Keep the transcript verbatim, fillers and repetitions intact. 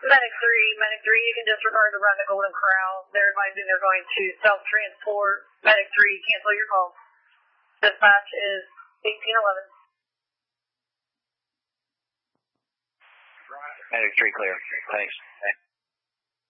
Medic three, Medic three, you can disregard the run to Golden Corral. They're advising they're going to self-transport. Medic three, cancel your call. Dispatch is eighteen eleven. Medic three, clear. Thanks. Thanks.